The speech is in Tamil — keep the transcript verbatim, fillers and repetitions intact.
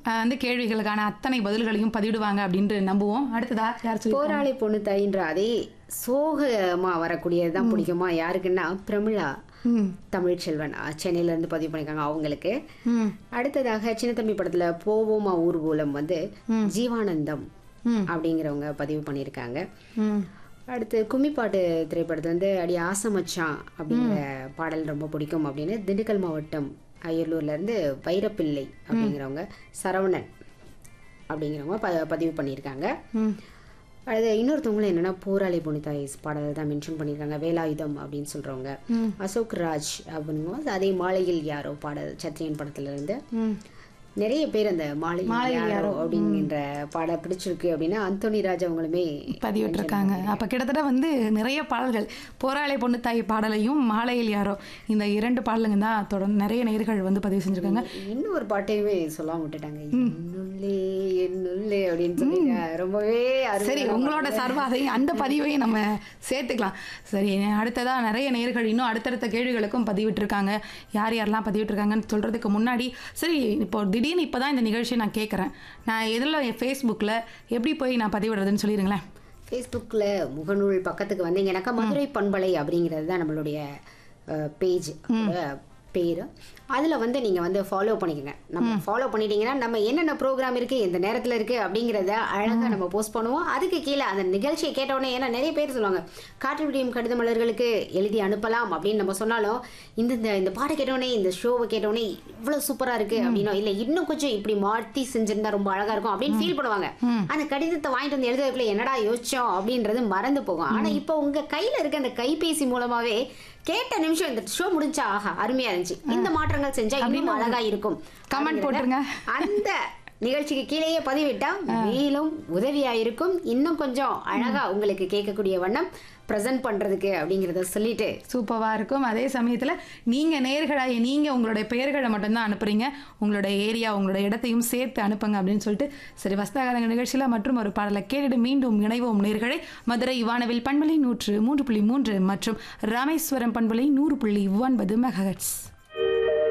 அஹ் வந்து கேள்விகளுக்கான அத்தனை பதில்களையும் பதிவிடுவாங்க அப்படின்ட்டு நம்புவோம். அடுத்ததா யார் சொல்லி போராளி பொண்ணு தாயின்ற அதே சோகமா வரக்கூடியதுதான் பிடிக்குமா யாருக்குன்னா பிரமிளா ம் தமிழ்ச்செல்வன் அஹ், சென்னையில இருந்து பதிவு பண்ணிருக்காங்க அவங்களுக்கு. ம் அடுத்ததாக சின்னத்தம்பி படத்துல போவோமா ஊர்வலம் வந்து ஜீவானந்தம் ம் அப்படிங்கிறவங்க பதிவு பண்ணியிருக்காங்க. ம் அடுத்து கும்மிப்பாட்டு திரைப்படத்துல வந்து அடி ஆசமச்சான் அப்படிங்கிற பாடல் ரொம்ப பிடிக்கும் அப்படின்னு திண்டுக்கல் மாவட்டம் அரியலூர்ல இருந்து வைரப்பிள்ளை அப்படிங்கிறவங்க சரவணன் அப்படிங்கிறவங்க ப பதிவு பண்ணியிருக்காங்க. ம் அது இன்னொருத்தவங்களும் என்னன்னா போராளி புனிதாய் பாடல் தான் மென்ஷன் பண்ணியிருக்காங்க வேலாயுதம் அப்படின்னு சொல்றவங்க. அசோக் ராஜ் அப்படிங்கும்போது அதே மாலையில் யாரோ பாடல் சத்ரியன் படத்துல இருந்து ம் நிறைய பேர் அந்த மாலையில் யாரோ அப்படிங்கிற பாடல் பிடிச்சிருக்கு அப்படின்னா அந்தோனி ராஜ் அவங்களுமே பதிவிட்டிருக்காங்க. அப்போ கிட்டத்தட்ட வந்து நிறைய பாடல்கள் போராளி பொண்ணு தாய் பாடலையும் மாலையில் யாரோ இந்த இரண்டு பாடலுங்க தான் தொடர்ந்து நிறைய நேயர்கள் வந்து பதிவு செஞ்சுருக்காங்க. இன்னும் ஒரு பாட்டையுமே சொல்லாம விட்டுட்டாங்க என்னுள்ளே என்னுள்ளே அப்படின்னு சொல்லி ரொம்பவே அருமையான சரி, உங்களோட சார்பாதையும் அந்த பதிவையும் நம்ம சேர்த்துக்கலாம். சரி, அடுத்ததா நிறைய நேயர்கள் இன்னும் அடுத்தடுத்த கேள்விகளுக்கும் பதிவிட்டிருக்காங்க. யார் யாரெல்லாம் பதிவிட்டிருக்காங்கன்னு சொல்கிறதுக்கு முன்னாடி சரி இப்போ திடீர்னு இப்போ தான் இந்த நிகழ்ச்சியை நான் கேட்குறேன். நான் எதில் ஃபேஸ்புக்கில் எப்படி போய் நான் பதிவிடுறதுன்னு சொல்லிடுங்களேன். ஃபேஸ்புக்கில் முகநூல் பக்கத்துக்கு வந்தீங்கன்னாக்கா மதுரை பண்பலை அப்படிங்கிறது தான் நம்மளுடைய பேஜ் பேர். அதில் வந்து நீங்கள் வந்து ஃபாலோ பண்ணிக்கோங்க. நம்ம ஃபாலோ பண்ணிட்டீங்கன்னா நம்ம என்னென்ன ப்ரோக்ராம் இருக்குது எந்த நேரத்தில் இருக்குது அப்படிங்கிறத அழகாக நம்ம போஸ்ட் பண்ணுவோம். அதுக்கு கீழே அந்த நிகழ்ச்சியை கேட்டவுடனே ஏன்னா நிறைய பேர் சொல்லுவாங்க காற்று விடியும் கடித மலர்களுக்கு எழுதி அனுப்பலாம் அப்படின்னு நம்ம சொன்னாலும் இந்த இந்த பாட்டை கேட்டோடனே இந்த ஷோவை கேட்டோடனே இவ்வளோ சூப்பராக இருக்குது அப்படின்னா இல்லை இன்னும் கொஞ்சம் இப்படி மாற்றி செஞ்சிருந்தா ரொம்ப அழகாக இருக்கும் அப்படின்னு ஃபீல் பண்ணுவாங்க. அந்த கடிதத்தை வாங்கிட்டு வந்து எழுதுறதுக்குள்ள என்னடா யோசிச்சோம் அப்படின்றது மறந்து போகும். ஆனால் இப்போ உங்கள் கையில் இருக்க அந்த கைபேசி மூலமாகவே கேட்ட நிமிஷம் இந்த ஷோ முடிஞ்சா ஆஹா அருமையா இருந்துச்சு இந்த மாற்றங்கள் செஞ்சா இன்னும் அழகா இருக்கும் கமெண்ட் போட்டுருங்க. அந்த நிகழ்ச்சிக்கு கீழேயே பதிவிட்டா மேலும் உதவியா இருக்கும். இன்னும் கொஞ்சம் அழகா உங்களுக்கு கேட்கக்கூடிய வண்ணம் ப்ரெசென்ட் பண்றதுக்கு அப்படிங்கிறத சொல்லிட்டு சூப்பராக இருக்கும். அதே சமயத்தில் நீங்கள் நேர்களாக நீங்கள் உங்களுடைய பெயர்களை மட்டும்தான் அனுப்புறீங்க. உங்களுடைய ஏரியா உங்களுடைய இடத்தையும் சேர்த்து அனுப்புங்க அப்படின்னு சொல்லிட்டு சரி வஸ்தாகாலங்க நிகழ்ச்சியில் மற்றும் ஒரு பாடலை கேட்டுட்டு மீண்டும் இணைவோம் நேர்களை. மதுரை வானவில் பண்பலை நூற்று மூன்று புள்ளி மூன்று மற்றும் ராமேஸ்வரம் பண்பலை நூறு புள்ளி ஒன்பது மெகாஹெர்ட்ஸ்.